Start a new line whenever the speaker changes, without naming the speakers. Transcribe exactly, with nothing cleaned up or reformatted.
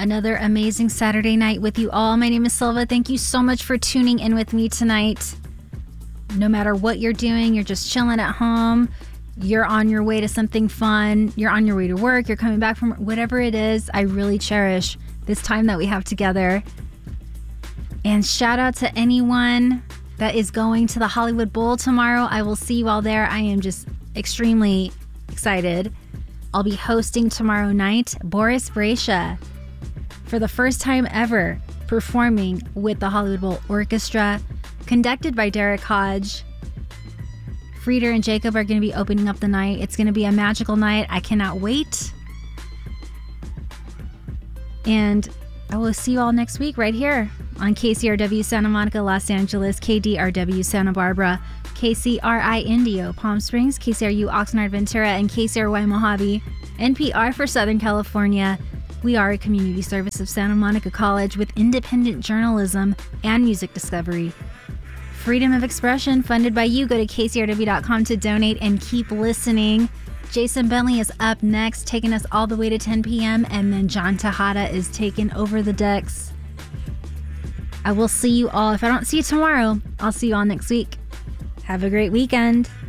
Another amazing Saturday night with you all. My name is Silva. Thank you so much for tuning in with me tonight. No matter what you're doing, you're just chilling at home, you're on your way to something fun, you're on your way to work, you're coming back from whatever it is, I really cherish this time that we have together. And shout out to anyone that is going to the Hollywood Bowl tomorrow. I will see you all there. I am just extremely excited. I'll be hosting tomorrow night Boris Brejcha for the first time ever performing with the Hollywood Bowl Orchestra, conducted by Derek Hodge. Frieder and Jacob are going to be opening up the night. It's going to be a magical night. I cannot wait. And I will see you all next week right here on K C R W Santa Monica, Los Angeles, K D R W Santa Barbara, K C R I Indio, Palm Springs, K C R U Oxnard, Ventura, and K C R Y Mojave, N P R for Southern California. We are a community service of Santa Monica College with independent journalism and music discovery. Freedom of expression funded by you. Go to K C R W dot com to donate and keep listening. Jason Bentley is up next, taking us all the way to ten p.m. And then John Tejada is taking over the decks. I will see you all. If I don't see you tomorrow, I'll see you all next week. Have a great weekend.